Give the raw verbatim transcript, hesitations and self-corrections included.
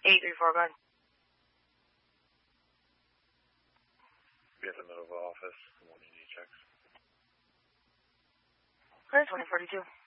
eight three four, go ahead. Be at the Nova office. One E D checks. Clear twenty forty-two.